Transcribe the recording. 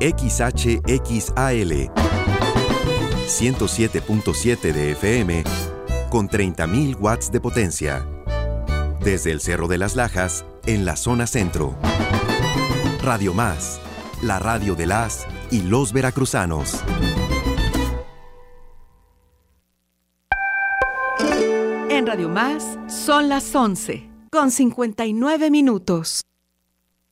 XHXAL 107.7 de FM con 30.000 watts de potencia. Desde el Cerro de las Lajas, en la zona centro. Radio Más, la radio de las y los veracruzanos. En Radio Más son las 11:59.